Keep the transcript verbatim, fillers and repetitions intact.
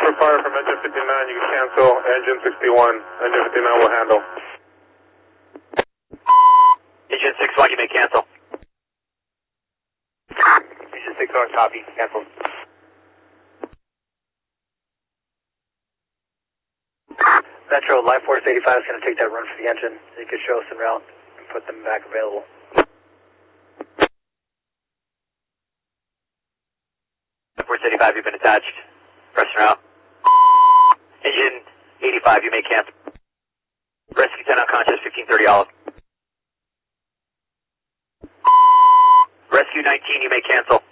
for fire from engine fifty-nine, you can cancel. Engine sixty-one, engine fifty-nine will handle. Engine sixty-one, you may cancel. Engine sixty-one, copy, cancel. Metro, Life Force eighty-five is going to take that run for the engine, so you can show us en route and put them back available. Life Force eighty-five, you've been attached. Pressing route. Engine eighty-five, you may cancel. Rescue ten unconscious, fifteen thirty Olive. Rescue nineteen, you may cancel.